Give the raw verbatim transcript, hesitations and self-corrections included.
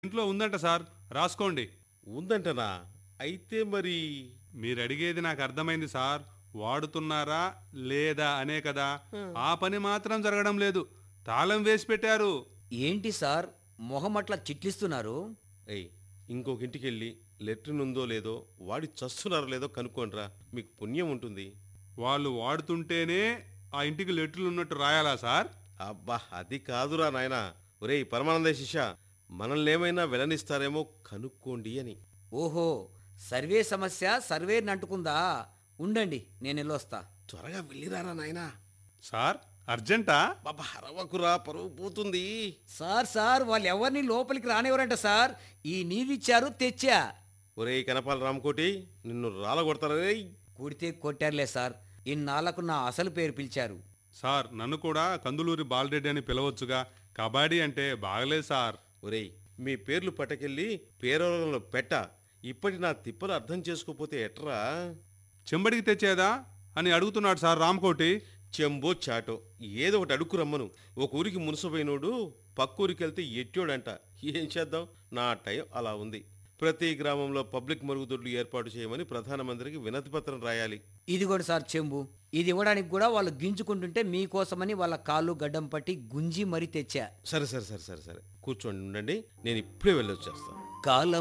ఇంట్లో ఉందంట సార్, రాసుకోండి. ఉందంటనా? అయితే మరి మీరడిగేది నాకు అర్థమైంది సార్. వాడుతున్నారా లేదా అనే కదా. ఆ! ఆ పని మాత్రం జరగడం లేదు. తాళం వేసి పెట్టారు. ఏంటి సార్ మొహం అట్లా చిట్లిస్తున్నారు? ఏయ్, ఇంకొక ఇంటికెళ్ళి లెట్రిన్ ఉందో లేదో, వాడి చస్తున్నారో లేదో కనుక్కోండిరా. మీకు పుణ్యం ఉంటుంది. వాళ్ళు వాడుతుంటేనే ఆ ఇంటికి లెటర్లు ఉన్నట్టు రాయాలా సార్? అబ్బా! అది కాదురా నాయనా. ఒరేయ్ పరమానంద శిష్య, మనల్నేమైనా వెలనిస్తారేమో కనుక్కోండి అని. ఓహో, సర్వే సమస్య సర్వే నంటుకుందా? ఉండండి, నేను వెళ్ళొస్తా. త్వరగా వెళ్ళిరారా నాయనా. సార్, అర్జెంటా? బాబా అరవకురా, పరువు పోతుంది. సార్ సార్ వాళ్ళు ఎవరిని లోపలికి రానివ్వరంట సార్. ఈ నీరిచ్చారు, తెచ్చా. ఒరేయ్ కనపాల రామకోటి, నిన్ను రాలగొడతారా రేయ్. కొడితే కొట్టారులే సార్. ఇన్నాళ్లకు నా అసలు పేరు పిలిచారు. సార్, నన్ను కూడా కందులూరి బాలరెడ్డి అని పిలవచ్చుగా. కబడ్డీ అంటే బాగలేదు సార్. ఒరేయ్, మీ పేర్లు పట్టకెళ్ళి పేరోలంలో పెట్ట. ఇప్పటి నా తిప్పలు అర్థం చేసుకోపోతే ఎట్రా? చెంబడికి తెచ్చేదా అని అడుగుతున్నాడు సార్ రామకోటి. చెంబో చాటో ఏదో ఒకటి అడుక్కు రమ్మను. ఒక ఊరికి మునసపోయినోడు పక్కూరికి వెళ్తే ఎట్టోడంట. ఏం చేద్దాం, నా టైం అలా ఉంది. ప్రతి గ్రామంలో పబ్లిక్ మరుగుదొడ్లు ఏర్పాటు చేయమని ప్రధానమంత్రికి వినతిపత్రం రాయాలి. ఇదిగోండి సార్ చెంబు. ఇది ఇవ్వడానికి కూడా వాళ్ళు గింజుకుంటుంటే మీకోసమని వాళ్ళ కాళ్ళు గడ్డం పట్టి గుంజి మరీ తెచ్చా. సరే సరే సరే సరే సరే కూర్చోండి, ఉండండి, నేను ఇప్పుడే వెళ్ళొచ్చేస్తాను. కాలం